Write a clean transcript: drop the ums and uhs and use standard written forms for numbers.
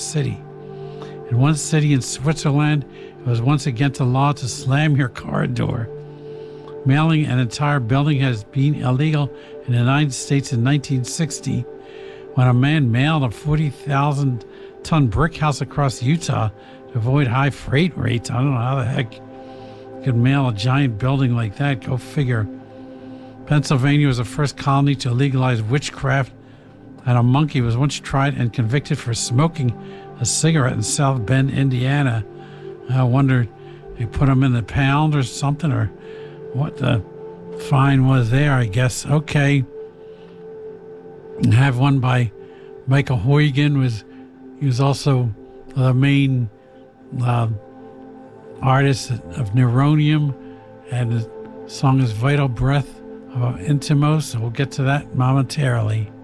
city. In one city in Switzerland, it was once against the law to slam your car door. Mailing an entire building has been illegal in the United States in 1960 when a man mailed a 40,000-ton brick house across Utah to avoid high freight rates. I don't know how the heck you could mail a giant building like that. Go figure. Pennsylvania was the first colony to legalize witchcraft, and a monkey was once tried and convicted for smoking a cigarette in South Bend, Indiana. I wonder they put him in the pound or something, or what the fine was there, I guess. Okay. And have one by Michael Huygens. He was also the main artist of Neuronium, and the song is Vital Breath of Intimos, so we'll get to that momentarily.